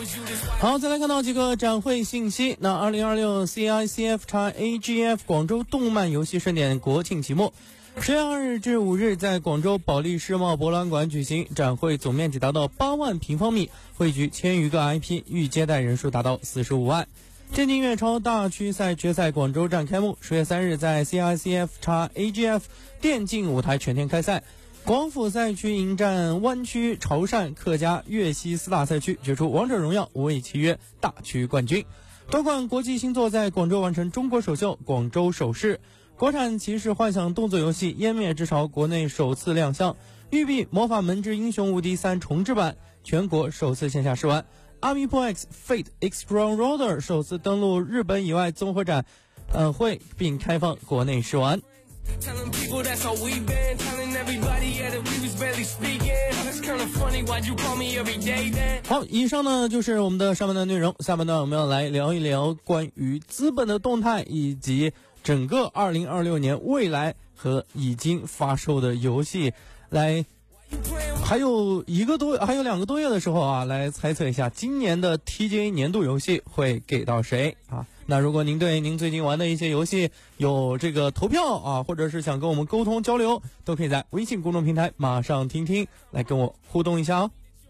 好，再来看到几个展会信息。那2026 CICF-AGF 广州动漫游戏盛典国庆期末，10月2日至5日在广州保利世贸博览馆举行，展会总面积达到8万平方米，汇聚1000余个 IP， 预接待人数达到45万。电竞粤超大区赛决赛广州站开幕，10月3日在 CICF-AGF 电竞舞台全天开赛。广府赛区迎战湾区潮汕客家粤西4大赛区，决出王者荣耀无畏契约大区冠军。多款国际新作在广州完成中国首秀，广州首饰。国产骑士幻想动作游戏湮灭之潮国内首次亮相。育碧魔法门之英雄无敌3重制版全国首次线下试玩。Amiibo X Fate Explorer 首次登陆日本以外综合展会，并开放国内试玩。好，以上呢就是我们的上半段内容，下半段我们要来聊一聊关于资本的动态，以及整个2026年未来和已经发售的游戏，来还有2个多月的时候啊，来猜测一下今年的 TGA 年度游戏会给到谁啊？那如果您对您最近玩的一些游戏有这个投票啊，或者是想跟我们沟通交流，都可以在微信公众平台马上听听来跟我互动一下哦。